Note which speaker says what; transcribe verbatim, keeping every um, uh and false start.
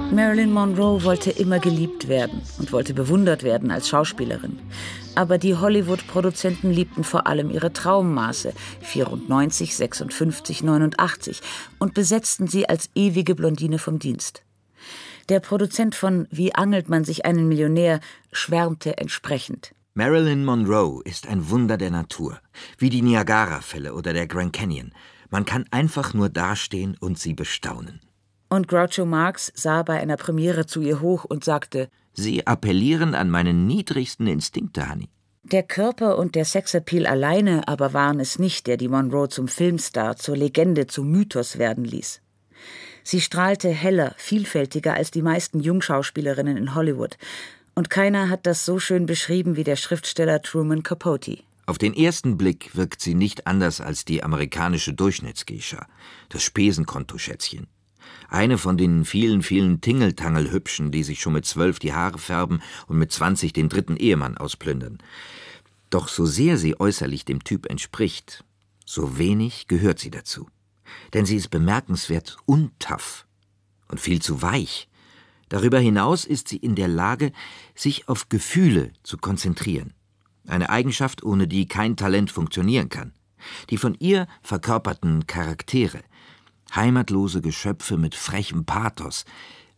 Speaker 1: Marilyn Monroe wollte immer geliebt werden und wollte bewundert werden als Schauspielerin. Aber die Hollywood-Produzenten liebten vor allem ihre Traummaße, vierundneunzig, sechsundfünfzig, neunundachtzig, und besetzten sie als ewige Blondine vom Dienst. Der Produzent von Wie angelt man sich einen Millionär schwärmte entsprechend.
Speaker 2: Marilyn Monroe ist ein Wunder der Natur, wie die Niagara-Fälle oder der Grand Canyon. Man kann einfach nur dastehen und sie bestaunen.
Speaker 1: Und Groucho Marx sah bei einer Premiere zu ihr hoch und sagte:
Speaker 2: Sie appellieren an meine niedrigsten Instinkte, Honey.
Speaker 1: Der Körper und der Sexappeal alleine aber waren es nicht, der die Monroe zum Filmstar, zur Legende, zum Mythos werden ließ. Sie strahlte heller, vielfältiger als die meisten Jungschauspielerinnen in Hollywood. Und keiner hat das so schön beschrieben wie der Schriftsteller Truman Capote.
Speaker 2: Auf den ersten Blick wirkt sie nicht anders als die amerikanische Durchschnittsgeisha, das Spesenkontoschätzchen. Eine von den vielen, vielen Tingeltangel-Hübschen, die sich schon mit zwölf die Haare färben und mit zwanzig den dritten Ehemann ausplündern. Doch so sehr sie äußerlich dem Typ entspricht, so wenig gehört sie dazu. Denn sie ist bemerkenswert untough und viel zu weich. Darüber hinaus ist sie in der Lage, sich auf Gefühle zu konzentrieren. Eine Eigenschaft, ohne die kein Talent funktionieren kann. Die von ihr verkörperten Charaktere, heimatlose Geschöpfe mit frechem Pathos,